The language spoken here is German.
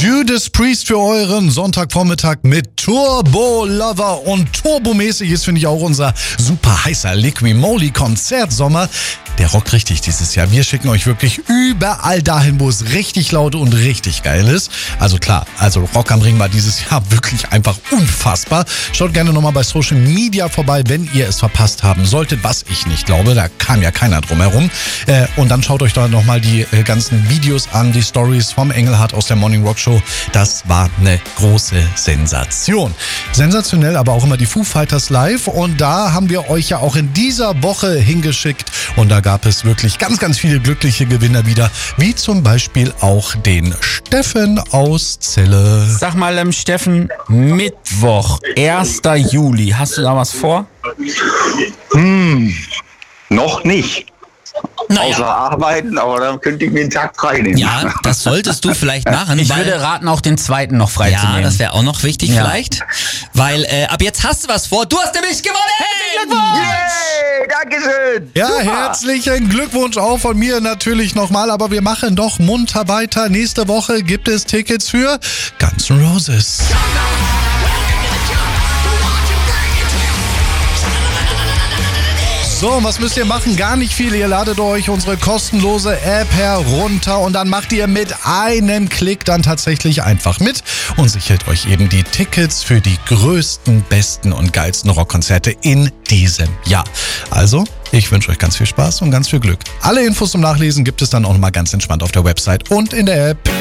Judas Priest für euren Sonntagvormittag mit Turbo Lover. Und turbomäßig ist, finde ich, auch unser super heißer Liqui Moly Konzertsommer. Der rockt richtig dieses Jahr. Wir schicken euch wirklich überall dahin, wo es richtig laut und richtig geil ist. Also klar, Rock am Ring war dieses Jahr wirklich einfach unfassbar. Schaut gerne nochmal bei Social Media vorbei, wenn ihr es verpasst haben solltet, was ich nicht glaube. Da kam ja keiner drum herum. Und dann schaut euch da nochmal die ganzen Videos an, die Stories vom Engelhardt aus der Morning Rock Show. Das war eine große Sensation. Sensationell aber auch immer die Foo Fighters live. Und da haben wir euch ja auch in dieser Woche hingeschickt. Und da gab es wirklich ganz, ganz viele glückliche Gewinner wieder, wie zum Beispiel auch den Steffen aus Celle. Sag mal, Steffen, Mittwoch, 1. Juli, hast du da was vor? Noch nicht. Außer arbeiten, aber dann könnte ich mir einen Tag frei nehmen. Ja, das solltest du vielleicht machen. Ich würde raten, auch den zweiten noch freizunehmen. Ja, das wäre auch noch wichtig vielleicht. Weil ab jetzt hast du was vor. Du hast nämlich gewonnen! Herzlichen Glückwunsch! Yay, Dankeschön! Ja, Super. herzlichen Glückwunsch auch von mir natürlich nochmal, aber wir machen doch munter weiter. Nächste Woche gibt es Tickets für Guns N' Roses. So, und was müsst ihr machen? Gar nicht viel. Ihr ladet euch unsere kostenlose App herunter und dann macht ihr mit einem Klick dann tatsächlich einfach mit und sichert euch eben die Tickets für die größten, besten und geilsten Rockkonzerte in diesem Jahr. Also, ich wünsche euch ganz viel Spaß und ganz viel Glück. Alle Infos zum Nachlesen gibt es dann auch nochmal ganz entspannt auf der Website und in der App.